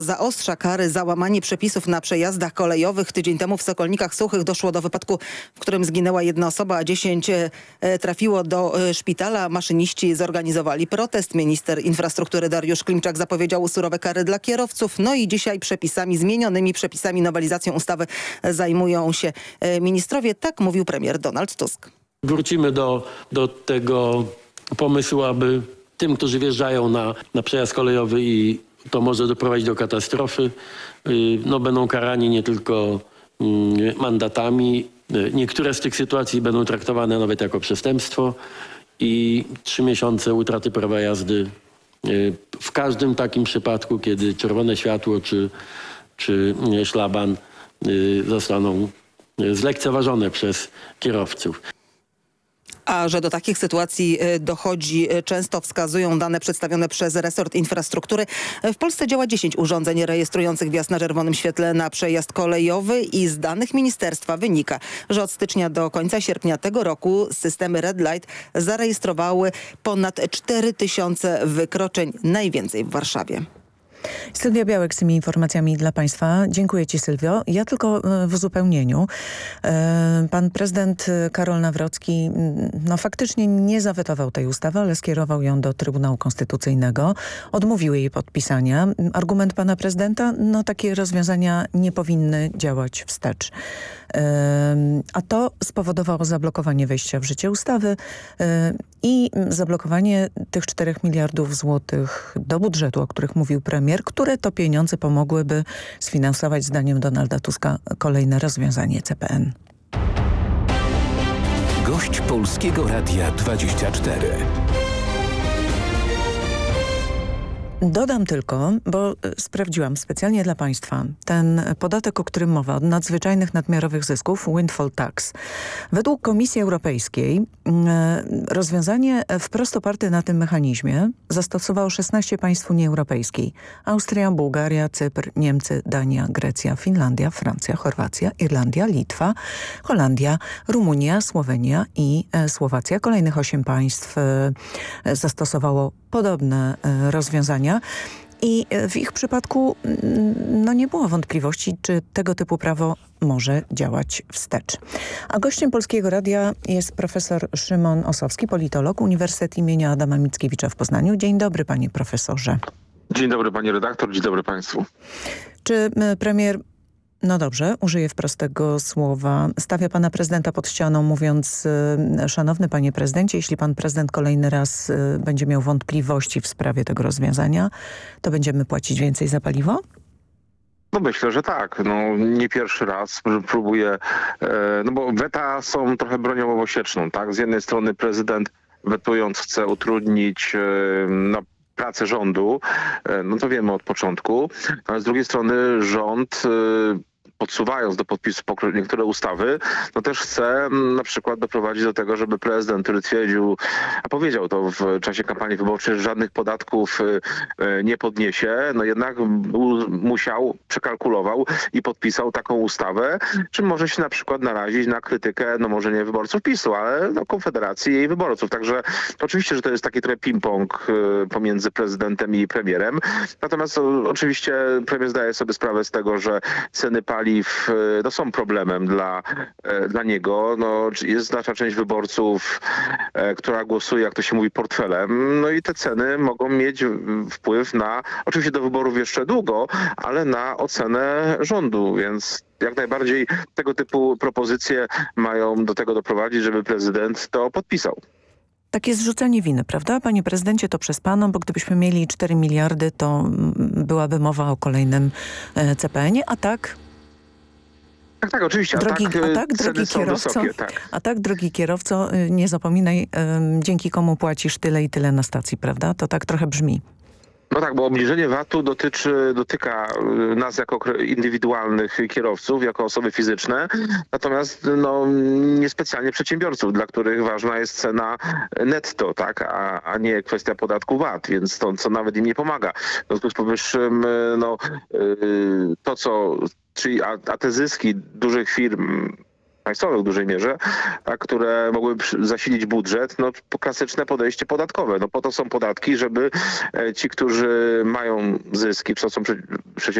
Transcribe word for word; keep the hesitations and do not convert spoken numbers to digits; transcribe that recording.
Zaostrza kary za łamanie przepisów na przejazdach kolejowych. Tydzień temu w Sokolnikach Suchych doszło do wypadku, w którym zginęła jedna osoba, a dziesięć trafiło do szpitala. Maszyniści zorganizowali protest. Minister infrastruktury Dariusz Klimczak zapowiedział surowe kary dla kierowców. No i dzisiaj przepisami, zmienionymi przepisami, nowelizacją ustawy zajmują się ministrowie. Tak mówił premier Donald Tusk. Wrócimy do, do tego pomysłu, aby tym, którzy wjeżdżają na, na przejazd kolejowy i to może doprowadzić do katastrofy, no będą karani nie tylko mandatami. Niektóre z tych sytuacji będą traktowane nawet jako przestępstwo i trzy miesiące utraty prawa jazdy w każdym takim przypadku, kiedy czerwone światło czy, czy szlaban zostaną zlekceważone przez kierowców. A że do takich sytuacji dochodzi często, wskazują dane przedstawione przez resort infrastruktury. W Polsce działa dziesięć urządzeń rejestrujących wjazd na czerwonym świetle na przejazd kolejowy i z danych ministerstwa wynika, że od stycznia do końca sierpnia tego roku systemy Red Light zarejestrowały ponad cztery tysiące wykroczeń, najwięcej w Warszawie. Sylwia Białek z tymi informacjami dla Państwa. Dziękuję Ci, Sylwio. Ja tylko w uzupełnieniu. Pan prezydent Karol Nawrocki no, faktycznie nie zawetował tej ustawy, ale skierował ją do Trybunału Konstytucyjnego. Odmówił jej podpisania. Argument pana prezydenta? No takie rozwiązania nie powinny działać wstecz. A to spowodowało zablokowanie wejścia w życie ustawy i zablokowanie tych czterech miliardów złotych do budżetu, o których mówił premier, które to pieniądze pomogłyby sfinansować, zdaniem Donalda Tuska, kolejne rozwiązanie C P N. Gość Polskiego Radia dwadzieścia cztery. Dodam tylko, bo sprawdziłam specjalnie dla Państwa, ten podatek, o którym mowa, od nadzwyczajnych nadmiarowych zysków, windfall tax. Według Komisji Europejskiej rozwiązanie wprost oparte na tym mechanizmie zastosowało szesnaście państw Unii Europejskiej. Austria, Bułgaria, Cypr, Niemcy, Dania, Grecja, Finlandia, Francja, Chorwacja, Irlandia, Litwa, Holandia, Rumunia, Słowenia i Słowacja. Kolejnych osiem państw zastosowało podobne rozwiązania. I w ich przypadku no, nie było wątpliwości, czy tego typu prawo może działać wstecz. A gościem Polskiego Radia jest profesor Szymon Osowski, politolog, Uniwersytet imienia Adama Mickiewicza w Poznaniu. Dzień dobry, panie profesorze. Dzień dobry, pani redaktor, dzień dobry państwu. Czy premier... No dobrze, użyję prostego słowa. Stawia pana prezydenta pod ścianą, mówiąc: szanowny panie prezydencie, jeśli pan prezydent kolejny raz będzie miał wątpliwości w sprawie tego rozwiązania, to będziemy płacić więcej za paliwo? No myślę, że tak. No nie pierwszy raz próbuje, no bo weta są trochę bronią obosieczną, tak? Z jednej strony prezydent wetując chce utrudnić no, pracę rządu, no to wiemy od początku, ale z drugiej strony rząd, podsuwając do podpisu niektóre ustawy, no też chce na przykład doprowadzić do tego, żeby prezydent, który twierdził, a powiedział to w czasie kampanii wyborczej, że żadnych podatków nie podniesie, no jednak musiał, przekalkulował i podpisał taką ustawę, czym może się na przykład narazić na krytykę, no może nie wyborców PiSu, ale no Konfederacji i jej wyborców. Także oczywiście, że to jest taki trochę ping-pong pomiędzy prezydentem i premierem. Natomiast oczywiście premier zdaje sobie sprawę z tego, że ceny paliw no, są problemem dla, dla niego. No, jest znaczna część wyborców, która głosuje, jak to się mówi, portfelem. No i te ceny mogą mieć wpływ na, oczywiście do wyborów jeszcze długo, ale na ocenę rządu, więc jak najbardziej tego typu propozycje mają do tego doprowadzić, żeby prezydent to podpisał. Takie zrzucenie winy, prawda? Panie prezydencie, to przez pana, bo gdybyśmy mieli cztery miliardy, to byłaby mowa o kolejnym C P N ie, a tak... Tak, tak, oczywiście. Drogi, a tak, a tak, drogi kierowco, wysokie, tak. A tak, drogi kierowco, nie zapominaj, dzięki komu płacisz tyle i tyle na stacji, prawda? To tak trochę brzmi. No tak, bo obniżenie vatu dotyczy, dotyka nas jako indywidualnych kierowców, jako osoby fizyczne, natomiast no, niespecjalnie przedsiębiorców, dla których ważna jest cena netto, tak, a, a nie kwestia podatku V A T, więc to, co nawet im nie pomaga. W związku z powyższym, no, to co, czyli, a, a te zyski dużych firm państwowe w dużej mierze, a które mogły przy- zasilić budżet, no klasyczne podejście podatkowe. No po to są podatki, żeby e, ci, którzy mają zyski, co są prze- przecież